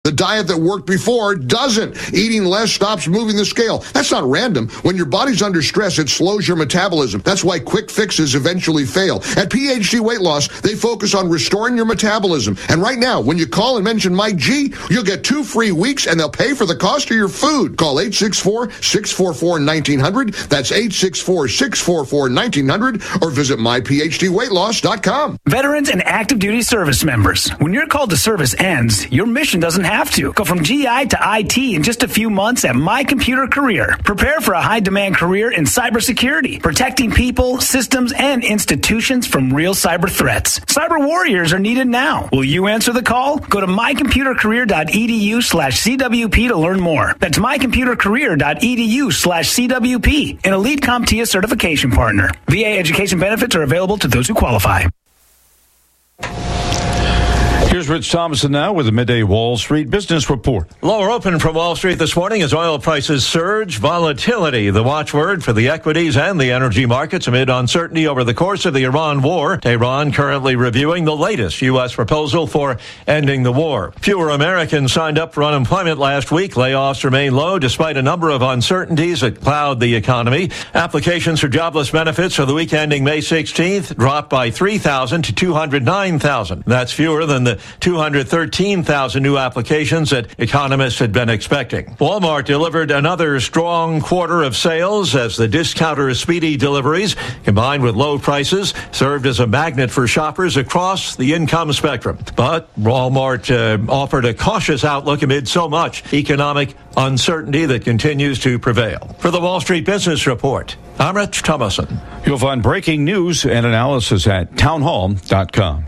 The diet that worked before doesn't. Eating less stops moving the scale. That's not random. When your body's under stress, it slows your metabolism. That's why quick fixes eventually fail. At PhD Weight Loss, they focus on restoring your metabolism. And right now, when you call and mention Mike G, you'll get 2 free weeks and they'll pay for the cost of your food. Call 864-644-1900. That's 864-644-1900 or visit myphdweightloss.com. Veterans and active duty service members, when your call to service ends, your mission doesn't have to. Go from GI to IT in just a few months at My Computer Career. Prepare for a high-demand career in cybersecurity, protecting people, systems, and institutions from real cyber threats. Cyber warriors are needed now. Will you answer the call? Go to mycomputercareer.edu/CWP to learn more. That's mycomputercareer.edu/CWP, an elite CompTIA certification partner. VA education benefits are available to those who qualify. Here's Rich Thomason now with the Midday Wall Street Business Report. Lower open from Wall Street this morning as oil prices surge. Volatility, the watchword for the equities and the energy markets amid uncertainty over the course of the Iran war. Tehran currently reviewing the latest U.S. proposal for ending the war. Fewer Americans signed up for unemployment last week. Layoffs remain low despite a number of uncertainties that cloud the economy. Applications for jobless benefits for the week ending May 16th dropped by 3,000 to 209,000. That's fewer than the 213,000 new applications that economists had been expecting. Walmart delivered another strong quarter of sales as the discounter's speedy deliveries, combined with low prices, served as a magnet for shoppers across the income spectrum. But Walmart offered a cautious outlook amid so much economic uncertainty that continues to prevail. For the Wall Street Business Report, I'm Rich Thomason. You'll find breaking news and analysis at townhall.com.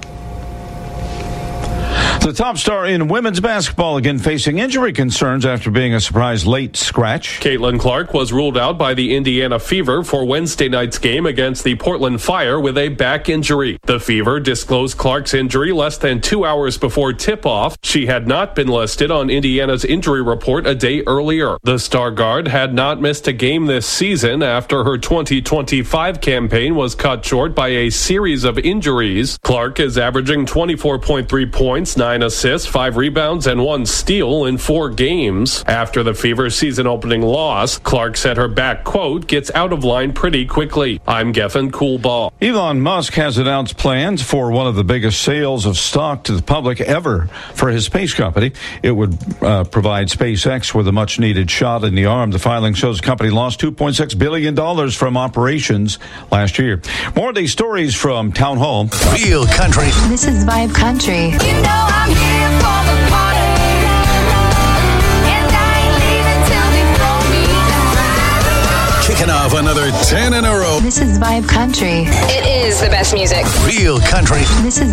The top star in women's basketball again facing injury concerns after being a surprise late scratch. Caitlin Clark was ruled out by the Indiana Fever for Wednesday night's game against the Portland Fire with a back injury. The Fever disclosed Clark's injury less than 2 hours before tip-off. She had not been listed on Indiana's injury report a day earlier. The star guard had not missed a game this season after her 2025 campaign was cut short by a series of injuries. Clark is averaging 24.3 points, 9 assists, 5 rebounds, and 1 steal in 4 games. After the Fever's season-opening loss, Clark said her back, quote, gets out of line pretty quickly. I'm Geffen Coolball. Elon Musk has announced plans for one of the biggest sales of stock to the public ever for his space company. It would provide SpaceX with a much-needed shot in the arm. The filing shows the company lost $2.6 billion from operations last year. More of these stories from Town Hall. Real country. This is Vibe Country. You know I'm here for the party, and I ain't leaving till they throw me down. Kicking off another 10 in a row. This is Vibe Country. It is the best music. Real country. This is